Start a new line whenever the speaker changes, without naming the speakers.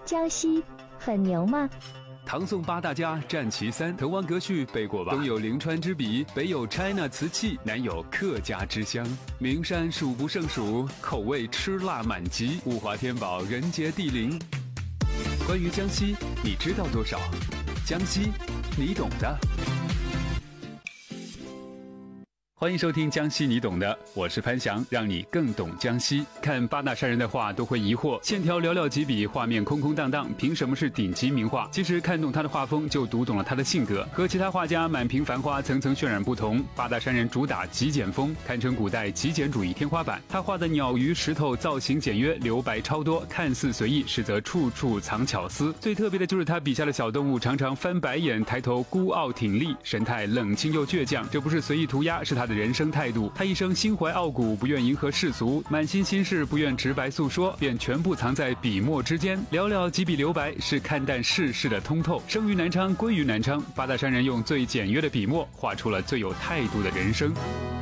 江西很牛吗？
唐宋八大家占其三，滕王阁序背过吧？东有临川之笔，北有 China 瓷器，南有客家之乡。名山数不胜数，口味吃辣满级，物华天宝，人杰地灵。关于江西，你知道多少？江西，你懂的。欢迎收听江西你懂的，我是潘翔，让你更懂江西。看八大山人的画都会疑惑，线条寥寥几笔，画面空空荡荡，凭什么是顶级名画？其实看懂他的画风，就读懂了他的性格。和其他画家满屏繁花、层层渲染不同，八大山人主打极简风，堪称古代极简主义天花板。他画的鸟鱼石头造型简约，留白超多，看似随意，实则处处藏巧思。最特别的就是他笔下的小动物常常翻白眼，抬头孤傲挺立，神态冷清又倔强。这不是随意涂鸦，是他的人生态度。他一生心怀傲骨，不愿迎合世俗，满心心事不愿直白诉说，便全部藏在笔墨之间。寥寥几笔留白，是看淡世事的通透。生于南昌，归于南昌，八大山人用最简约的笔墨，画出了最有态度的人生。